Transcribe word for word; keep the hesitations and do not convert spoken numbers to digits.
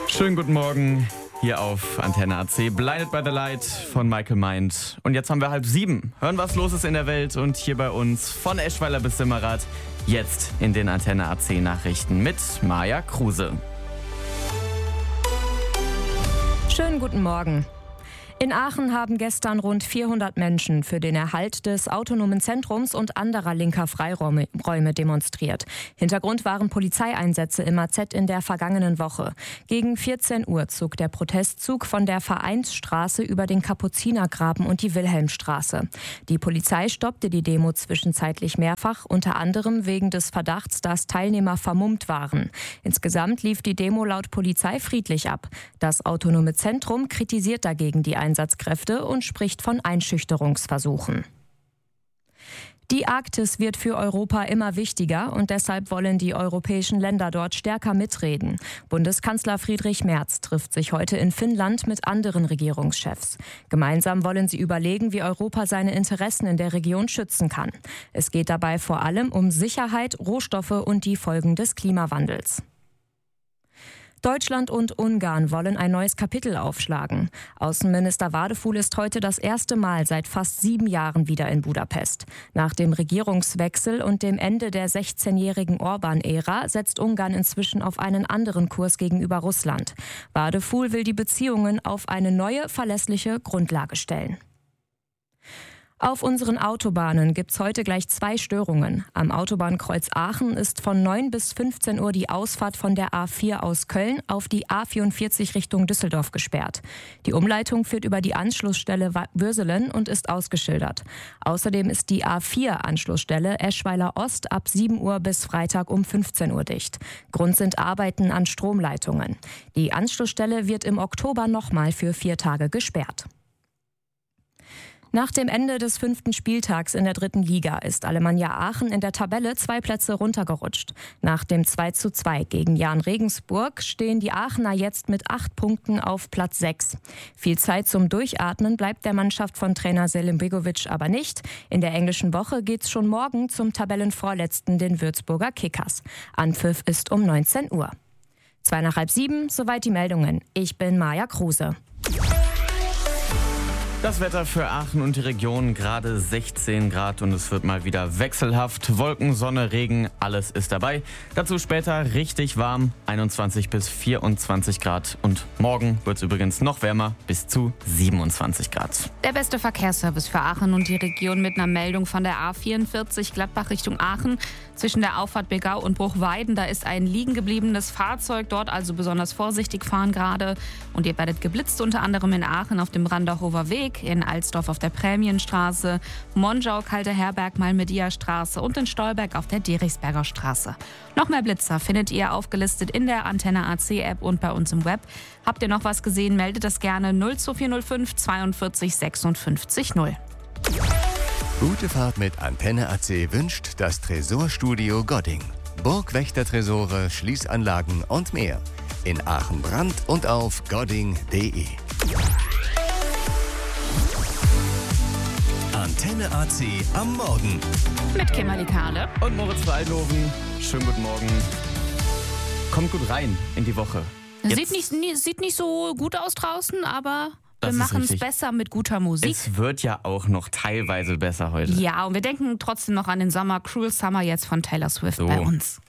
Schönen guten Morgen hier auf Antenne A C. Blinded by the Light von Michael Mind. Und jetzt haben wir halb sieben. Hören, was los ist in der Welt und hier bei uns von Eschweiler bis Simmerath. Jetzt in den Antenne A C Nachrichten mit Maja Kruse. Schönen guten Morgen. In Aachen haben gestern rund vierhundert Menschen für den Erhalt des autonomen Zentrums und anderer linker Freiräume Räume demonstriert. Hintergrund waren Polizeieinsätze im A Z in der vergangenen Woche. Gegen vierzehn Uhr zog der Protestzug von der Vereinsstraße über den Kapuzinergraben und die Wilhelmstraße. Die Polizei stoppte die Demo zwischenzeitlich mehrfach, unter anderem wegen des Verdachts, dass Teilnehmer vermummt waren. Insgesamt lief die Demo laut Polizei friedlich ab. Das autonome Zentrum kritisiert dagegen die Einsatzkräfte und spricht von Einschüchterungsversuchen. Die Arktis wird für Europa immer wichtiger und deshalb wollen die europäischen Länder dort stärker mitreden. Bundeskanzler Friedrich Merz trifft sich heute in Finnland mit anderen Regierungschefs. Gemeinsam wollen sie überlegen, wie Europa seine Interessen in der Region schützen kann. Es geht dabei vor allem um Sicherheit, Rohstoffe und die Folgen des Klimawandels. Deutschland und Ungarn wollen ein neues Kapitel aufschlagen. Außenminister Wadefuhl ist heute das erste Mal seit fast sieben Jahren wieder in Budapest. Nach dem Regierungswechsel und dem Ende der sechzehnjährigen Orban-Ära setzt Ungarn inzwischen auf einen anderen Kurs gegenüber Russland. Wadefuhl will die Beziehungen auf eine neue, verlässliche Grundlage stellen. Auf unseren Autobahnen gibt's heute gleich zwei Störungen. Am Autobahnkreuz Aachen ist von neun bis fünfzehn Uhr die Ausfahrt von der A vier aus Köln auf die A vierundvierzig Richtung Düsseldorf gesperrt. Die Umleitung führt über die Anschlussstelle Würselen und ist ausgeschildert. Außerdem ist die A vier Anschlussstelle Eschweiler Ost ab sieben Uhr bis Freitag um fünfzehn Uhr dicht. Grund sind Arbeiten an Stromleitungen. Die Anschlussstelle wird im Oktober nochmal für vier Tage gesperrt. Nach dem Ende des fünften Spieltags in der dritten Liga ist Alemannia Aachen in der Tabelle zwei Plätze runtergerutscht. Nach dem zwei zu zwei gegen Jahn Regensburg stehen die Aachener jetzt mit acht Punkten auf Platz sechs. Viel Zeit zum Durchatmen bleibt der Mannschaft von Trainer Selim Begovic aber nicht. In der englischen Woche geht's schon morgen zum Tabellenvorletzten, den Würzburger Kickers. Anpfiff ist um neunzehn Uhr. Zwei nach halb sieben, soweit die Meldungen. Ich bin Maja Kruse. Das Wetter für Aachen und die Region, gerade sechzehn Grad und es wird mal wieder wechselhaft. Wolken, Sonne, Regen, alles ist dabei. Dazu später richtig warm, einundzwanzig bis vierundzwanzig Grad. Und morgen wird es übrigens noch wärmer, bis zu siebenundzwanzig Grad. Der beste Verkehrsservice für Aachen und die Region mit einer Meldung von der A vierundvierzig Gladbach Richtung Aachen. Zwischen der Auffahrt Begau und Bruchweiden, da ist ein liegen gebliebenes Fahrzeug dort, also besonders vorsichtig fahren gerade. Und ihr werdet geblitzt, unter anderem in Aachen auf dem Randachower Weg, in Alsdorf auf der Prämienstraße, Monschau, Kalter Herberg, Malmedia Straße und in Stolberg auf der Derichsberger Straße. Noch mehr Blitzer findet ihr aufgelistet in der Antenne A C App und bei uns im Web. Habt ihr noch was gesehen, meldet das gerne null zwei vier null fünf zweiundvierzig sechsundfünfzig null. Gute Fahrt mit Antenne A C wünscht das Tresorstudio Godding. Burgwächtertresore, Schließanlagen und mehr. In Aachen Brand und auf godding punkt de. Antenne A C am Morgen. Mit Kimberly Kahle und Moritz Waldhofen. Schönen guten Morgen. Kommt gut rein in die Woche. Sieht nicht, nie, sieht nicht so gut aus draußen, aber Das wir ist machen es richtig. besser mit guter Musik. Es wird ja auch noch teilweise besser heute. Ja, und wir denken trotzdem noch an den Sommer. Cruel Summer jetzt von Taylor Swift So. bei uns.